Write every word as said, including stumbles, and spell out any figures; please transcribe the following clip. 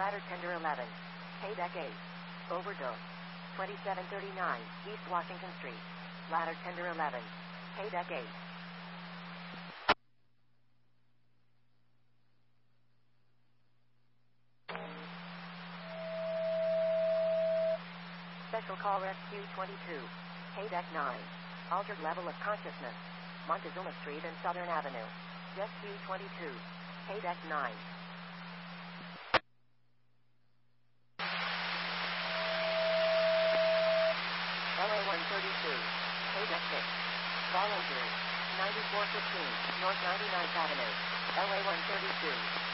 Ladder Tender eleven. Haydeck eight. Overdose. twenty-seven thirty-nine East Washington Street. Ladder Tender eleven. Haydeck eight. Special Call Rescue twenty-two. Haydeck nine. Altered level of consciousness. Montezuma Street and Southern Avenue. Rescue twenty-two. Haydeck nine. L A one thirty-two. Haydeck six. Fall injury. ninety-four fifteen North ninety-ninth Avenue. L A one thirty-two.